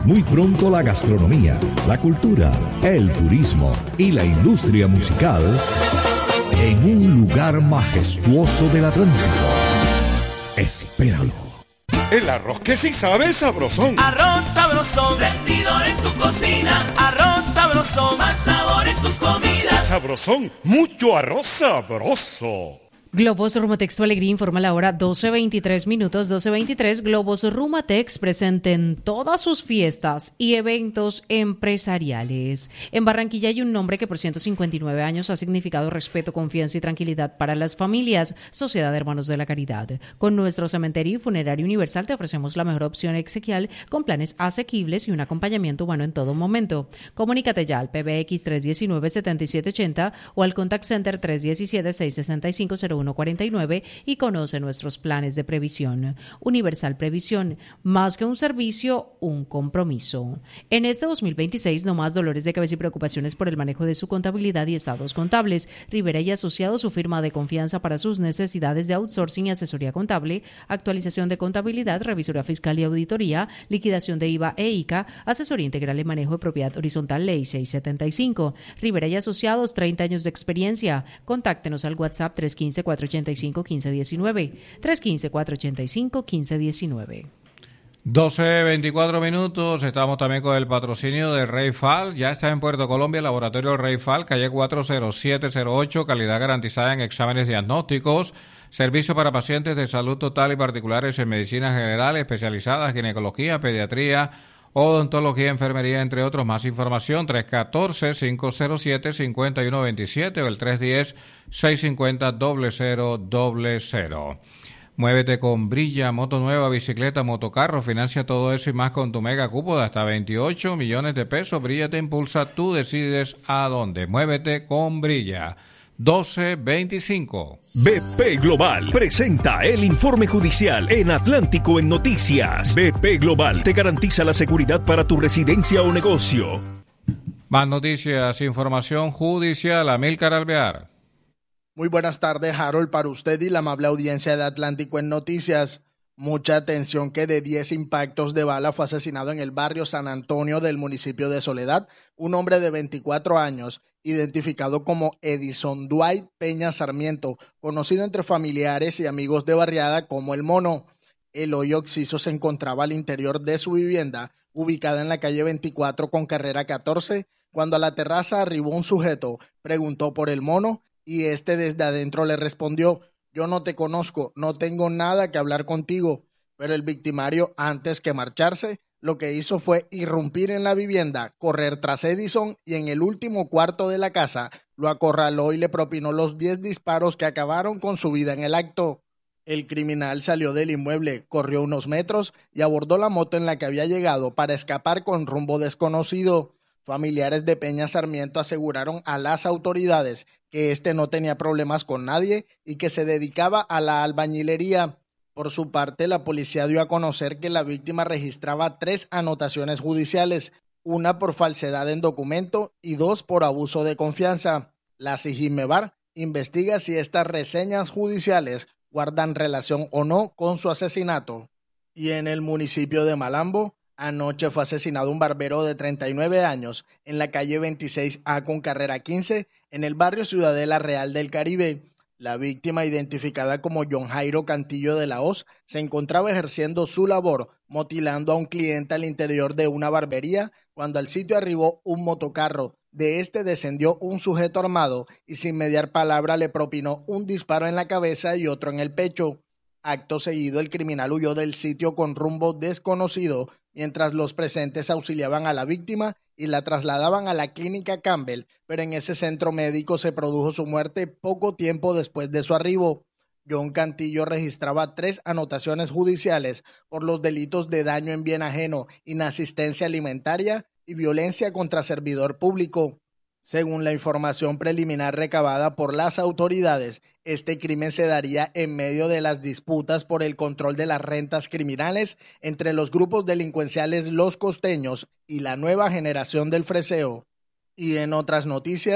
Muy pronto la gastronomía, la cultura, el turismo y la industria musical en un lugar majestuoso del Atlántico. Espéralo. El arroz que sí sabe sabrosón. Arroz sabrosón, rendidor en tu cocina. Arroz sabrosón, más sabor en tus comidas. Sabrosón, mucho arroz sabroso. Globos Rumatex Tu Alegría informa la hora 12:23 minutos, 12:23. Globos Rumatex presenten todas sus fiestas y eventos empresariales. En Barranquilla hay un nombre que por 159 años ha significado respeto, confianza y tranquilidad para las familias. Sociedad de Hermanos de la Caridad. Con nuestro cementerio y funerario universal te ofrecemos la mejor opción exequial con planes asequibles y un acompañamiento humano en todo momento. Comunícate ya al PBX 319-7780 o al Contact Center 317-665-0149 y conoce nuestros planes de previsión. Universal Previsión, más que un servicio, un compromiso. En este 2026, no más dolores de cabeza y preocupaciones por el manejo de su contabilidad y estados contables. Rivera y Asociados, su firma de confianza para sus necesidades de outsourcing y asesoría contable, actualización de contabilidad, revisoría fiscal y auditoría, liquidación de IVA e ICA, asesoría integral en manejo de propiedad horizontal, Ley 675. Rivera y Asociados, 30 años de experiencia. Contáctenos al WhatsApp 315-485-1519. 315-485-1519. 12:24 minutos. Estamos también con el patrocinio de Rey Fal. Ya está en Puerto Colombia el laboratorio Rey Fal, calle 40708, calidad garantizada en exámenes diagnósticos. Servicio para pacientes de salud total y particulares en medicina general, especializadas, ginecología, pediatría, odontología, enfermería, entre otros. Más información, 314-507-5127 o el 310-650-0000. Muévete con Brilla, moto nueva, bicicleta, motocarro, financia todo eso y más con tu mega cupo de hasta 28 millones de pesos. Brilla te impulsa, tú decides a dónde. Muévete con Brilla. 12:25. BP Global presenta el informe judicial en Atlántico en Noticias. BP Global te garantiza la seguridad para tu residencia o negocio. Más noticias, información judicial. Amílcar Alvear. Muy buenas tardes, Harold, para usted y la amable audiencia de Atlántico en Noticias. Mucha atención que de 10 impactos de bala fue asesinado en el barrio San Antonio del municipio de Soledad un hombre de 24 años, identificado como Edison Dwight Peña Sarmiento, conocido entre familiares y amigos de barriada como El Mono. El hoyo occiso se encontraba al interior de su vivienda, ubicada en la calle 24 con carrera 14, cuando a la terraza arribó un sujeto, preguntó por El Mono y este desde adentro le respondió: yo no te conozco, no tengo nada que hablar contigo. Pero el victimario, antes que marcharse, lo que hizo fue irrumpir en la vivienda, correr tras Edison y en el último cuarto de la casa lo acorraló y le propinó los 10 disparos que acabaron con su vida en el acto. El criminal salió del inmueble, corrió unos metros y abordó la moto en la que había llegado para escapar con rumbo desconocido. Familiares de Peña Sarmiento aseguraron a las autoridades que este no tenía problemas con nadie y que se dedicaba a la albañilería. Por su parte, la policía dio a conocer que la víctima registraba 3 anotaciones judiciales, una por falsedad en documento y 2 por abuso de confianza. La Sigimebar investiga si estas reseñas judiciales guardan relación o no con su asesinato. Y en el municipio de Malambo, anoche fue asesinado un barbero de 39 años en la calle 26A con carrera 15 en el barrio Ciudadela Real del Caribe. La víctima, identificada como John Jairo Cantillo de la Hoz, se encontraba ejerciendo su labor motilando a un cliente al interior de una barbería cuando al sitio arribó un motocarro. De este descendió un sujeto armado y sin mediar palabra le propinó un disparo en la cabeza y otro en el pecho. Acto seguido, el criminal huyó del sitio con rumbo desconocido, mientras los presentes auxiliaban a la víctima y la trasladaban a la clínica Campbell, pero en ese centro médico se produjo su muerte poco tiempo después de su arribo. John Cantillo registraba 3 anotaciones judiciales por los delitos de daño en bien ajeno, inasistencia alimentaria y violencia contra servidor público. Según la información preliminar recabada por las autoridades, este crimen se daría en medio de las disputas por el control de las rentas criminales entre los grupos delincuenciales Los Costeños y la nueva generación del Freseo. Y en otras noticias,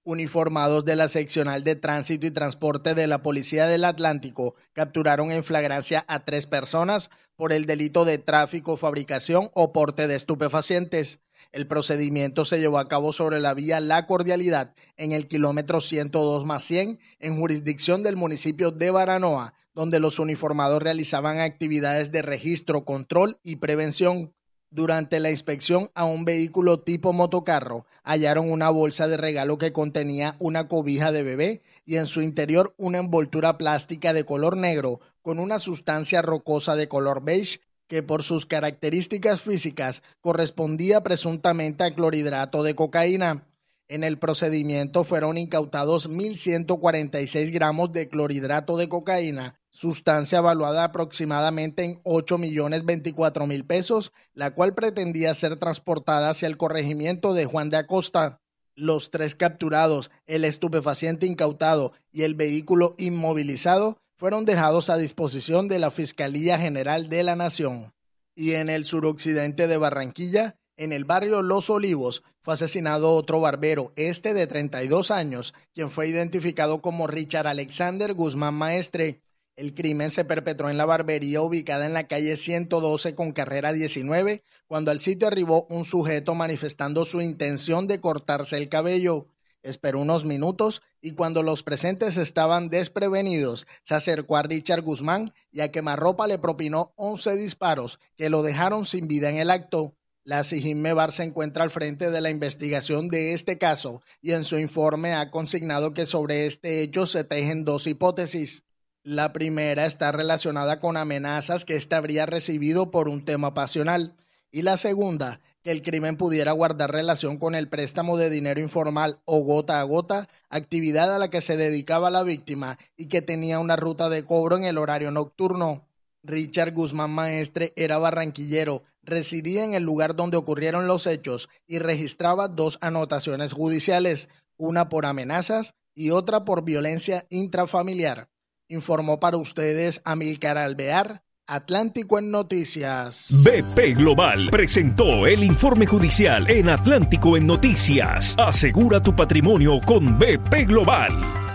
Uniformados de la Seccional de Tránsito y Transporte de la Policía del Atlántico capturaron en flagrancia a 3 personas por el delito de tráfico, fabricación o porte de estupefacientes. El procedimiento se llevó a cabo sobre la vía La Cordialidad en el kilómetro 102+100 en jurisdicción del municipio de Baranoa, donde los uniformados realizaban actividades de registro, control y prevención. Durante la inspección a un vehículo tipo motocarro, hallaron una bolsa de regalo que contenía una cobija de bebé y en su interior una envoltura plástica de color negro con una sustancia rocosa de color beige que por sus características físicas correspondía presuntamente a clorhidrato de cocaína. En el procedimiento fueron incautados 1.146 gramos de clorhidrato de cocaína, sustancia valuada aproximadamente en 8.024.000 pesos, la cual pretendía ser transportada hacia el corregimiento de Juan de Acosta. Los 3 capturados, el estupefaciente incautado y el vehículo inmovilizado fueron dejados a disposición de la Fiscalía General de la Nación. Y en el suroccidente de Barranquilla, en el barrio Los Olivos, fue asesinado otro barbero, de 32 años, quien fue identificado como Richard Alexander Guzmán Maestre. El crimen se perpetró en la barbería ubicada en la calle 112 con carrera 19, cuando al sitio arribó un sujeto manifestando su intención de cortarse el cabello. Esperó unos minutos y cuando los presentes estaban desprevenidos, se acercó a Richard Guzmán y a quemarropa le propinó 11 disparos que lo dejaron sin vida en el acto. La SIJIN-MEBAR se encuentra al frente de la investigación de este caso y en su informe ha consignado que sobre este hecho se tejen 2 hipótesis. La primera está relacionada con amenazas que éste habría recibido por un tema pasional y la segunda, que el crimen pudiera guardar relación con el préstamo de dinero informal o gota a gota, actividad a la que se dedicaba la víctima y que tenía una ruta de cobro en el horario nocturno. Richard Guzmán Maestre era barranquillero, residía en el lugar donde ocurrieron los hechos y registraba 2 anotaciones judiciales, una por amenazas y otra por violencia intrafamiliar. Informó para ustedes Amílcar Alvear, Atlántico en Noticias. BP Global presentó el informe judicial en Atlántico en Noticias. Asegura tu patrimonio con BP Global.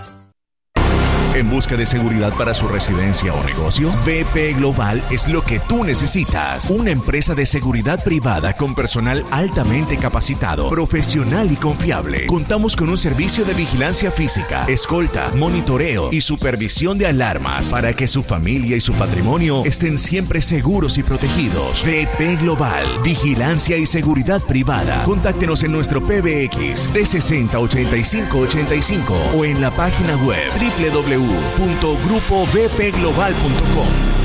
En busca de seguridad para su residencia o negocio, BP Global es lo que tú necesitas. Una empresa de seguridad privada con personal altamente capacitado, profesional y confiable. Contamos con un servicio de vigilancia física, escolta, monitoreo y supervisión de alarmas para que su familia y su patrimonio estén siempre seguros y protegidos. BP Global, vigilancia y seguridad privada. Contáctenos en nuestro PBX 360-8585 o en la página web www.grupobpglobal.com.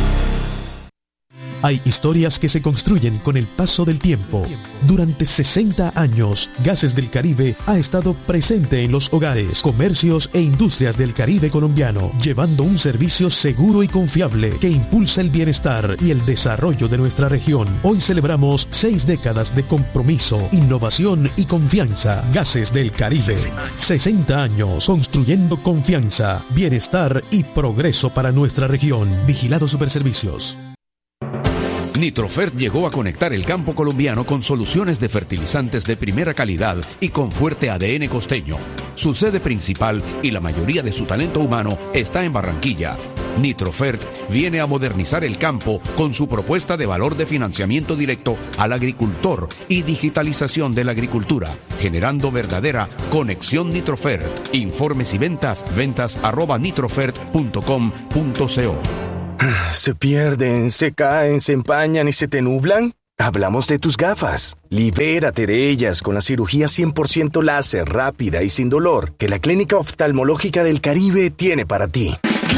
Hay historias que se construyen con el paso del tiempo. Durante 60 años, Gases del Caribe ha estado presente en los hogares, comercios e industrias del Caribe colombiano, llevando un servicio seguro y confiable que impulsa el bienestar y el desarrollo de nuestra región. Hoy celebramos 6 décadas de compromiso, innovación y confianza. Gases del Caribe. 60 años construyendo confianza, bienestar y progreso para nuestra región. Vigilado Superservicios. Nitrofert llegó a conectar el campo colombiano con soluciones de fertilizantes de primera calidad y con fuerte ADN costeño. Su sede principal y la mayoría de su talento humano está en Barranquilla. Nitrofert viene a modernizar el campo con su propuesta de valor de financiamiento directo al agricultor y digitalización de la agricultura, generando verdadera conexión Nitrofert. Informes y ventas@nitrofert.com.co. ¿Se pierden, se caen, se empañan y se te nublan? Hablamos de tus gafas. Libérate de ellas con la cirugía 100% láser, rápida y sin dolor que la Clínica Oftalmológica del Caribe tiene para ti.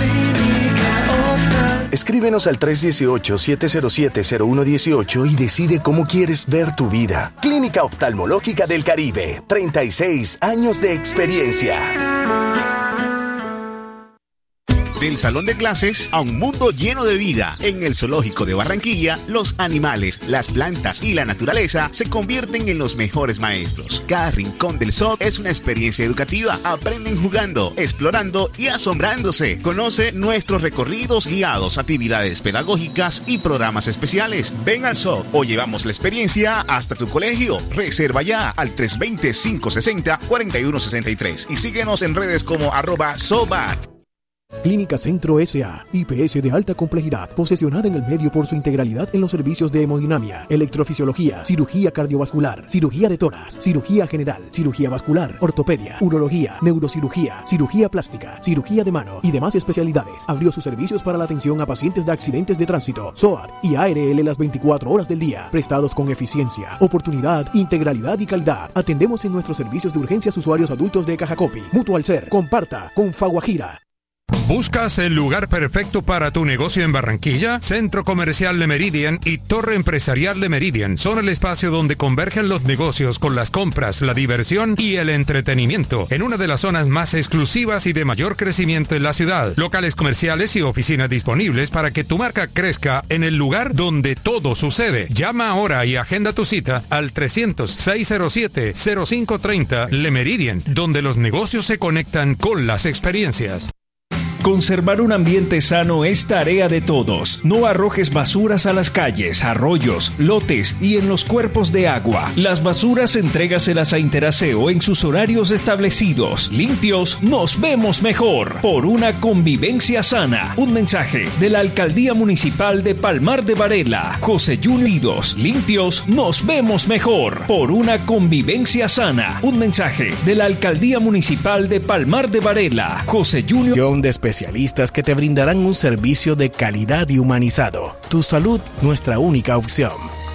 Escríbenos al 318-707-0118 y decide cómo quieres ver tu vida. Clínica Oftalmológica del Caribe, 36 años de experiencia. del salón de clases a un mundo lleno de vida. En el Zoológico de Barranquilla, los animales, las plantas y la naturaleza se convierten en los mejores maestros. Cada rincón del zoo es una experiencia educativa. Aprenden jugando, explorando y asombrándose. Conoce nuestros recorridos guiados, actividades pedagógicas y programas especiales. Ven al zoo o llevamos la experiencia hasta tu colegio. Reserva ya al 320-560-4163 y síguenos en redes como @Zoobat. Clínica Centro S.A. IPS de alta complejidad, posesionada en el medio por su integralidad en los servicios de hemodinamia, electrofisiología, cirugía cardiovascular, cirugía de tórax, cirugía general, cirugía vascular, ortopedia, urología, neurocirugía, cirugía plástica, cirugía de mano y demás especialidades. Abrió sus servicios para la atención a pacientes de accidentes de tránsito, SOAT y ARL las 24 horas del día, prestados con eficiencia, oportunidad, integralidad y calidad. Atendemos en nuestros servicios de urgencias usuarios adultos de Cajacopi, Mutual Ser, Comparta, Confaguajira. ¿Buscas el lugar perfecto para tu negocio en Barranquilla? Centro Comercial Le Meridian y Torre Empresarial Le Meridian son el espacio donde convergen los negocios con las compras, la diversión y el entretenimiento en una de las zonas más exclusivas y de mayor crecimiento en la ciudad. Locales comerciales y oficinas disponibles para que tu marca crezca en el lugar donde todo sucede. Llama ahora y agenda tu cita al 300-607-0530 Le Meridian, donde los negocios se conectan con las experiencias. Conservar un ambiente sano es tarea de todos. No arrojes basuras a las calles, arroyos, lotes y en los cuerpos de agua. Las basuras entrégaselas a Interaseo en sus horarios establecidos. Limpios, nos vemos mejor. Por una convivencia sana. Un mensaje de la Alcaldía Municipal de Palmar de Varela. José Junior. Limpios, nos vemos mejor. Por una convivencia sana. Un mensaje de la Alcaldía Municipal de Palmar de Varela. José Junior. Especialistas que te brindarán un servicio de calidad y humanizado. Tu salud, nuestra única opción.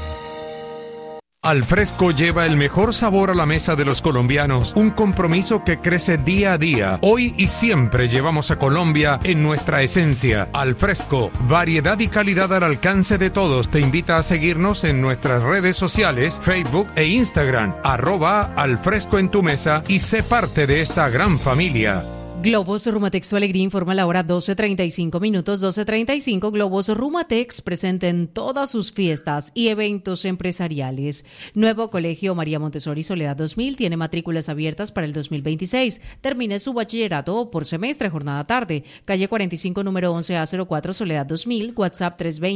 Alfresco lleva el mejor sabor a la mesa de los colombianos, un compromiso que crece día a día. Hoy y siempre llevamos a Colombia en nuestra esencia. Alfresco, variedad y calidad al alcance de todos. Te invita a seguirnos en nuestras redes sociales, Facebook e Instagram, @Alfresco en tu mesa y sé parte de esta gran familia. Globos Rumatex Alegría informa la hora 12:35 minutos, 12:35. Globos Rumatex presenten todas sus fiestas y eventos empresariales. Nuevo Colegio María Montessori Soledad 2000 tiene matrículas abiertas para el 2026. Termine su bachillerato por semestre, jornada tarde. Calle 45, número 11A04, Soledad 2000. WhatsApp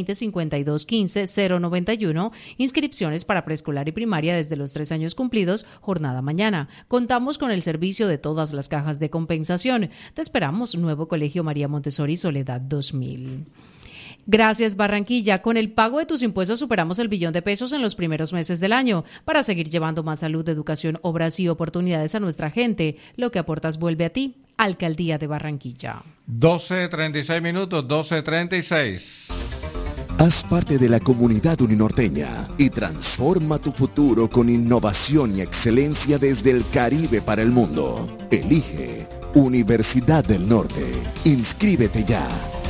320-5215-091. Inscripciones para preescolar y primaria desde los 3 años cumplidos, jornada mañana. Contamos con el servicio de todas las cajas de compensación. Te esperamos, Nuevo Colegio María Montessori Soledad 2000. Gracias, Barranquilla. Con el pago de tus impuestos superamos el $1 billón en los primeros meses del año para seguir llevando más salud, educación, obras y oportunidades a nuestra gente. Lo que aportas vuelve a ti. Alcaldía de Barranquilla. 12:36 minutos, 12:36. Haz parte de la comunidad uninorteña y transforma tu futuro con innovación y excelencia desde el Caribe para el mundo. Elige Universidad del Norte. Inscríbete ya.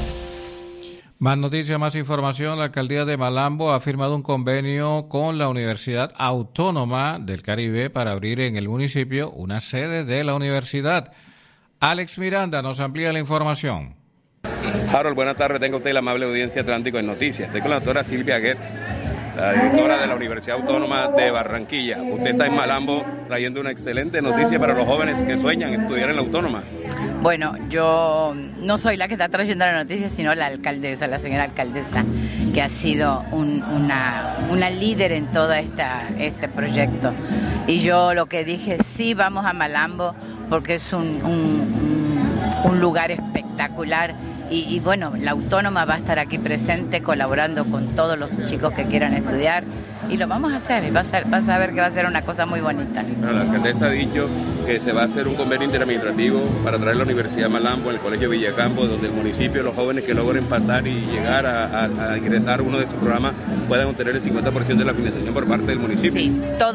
Más noticias, más información. La alcaldía de Malambo ha firmado un convenio con la Universidad Autónoma del Caribe para abrir en el municipio una sede de la universidad. Alex Miranda nos amplía la información. Harold, buenas tardes. Tengo usted la amable audiencia Atlántico en Noticias. Estoy con la doctora Silvia Guet, la directora de la Universidad Autónoma de Barranquilla. Usted está en Malambo trayendo una excelente noticia para los jóvenes que sueñan estudiar en la Autónoma. Bueno, yo no soy la que está trayendo la noticia, sino la alcaldesa, la señora alcaldesa, que ha sido una líder en todo este proyecto. Y yo lo que dije, sí, vamos a Malambo, porque es un lugar espectacular. Y bueno, la Autónoma va a estar aquí presente colaborando con todos los chicos que quieran estudiar y lo vamos a hacer y vas a ver que va a ser una cosa muy bonita. Bueno, la alcaldesa ha dicho que se va a hacer un convenio interadministrativo para traer la Universidad Malambo en el Colegio Villacampo, donde el municipio, los jóvenes que logren pasar y llegar a ingresar a uno de sus programas puedan obtener el 50% de la financiación por parte del municipio. Sí, todo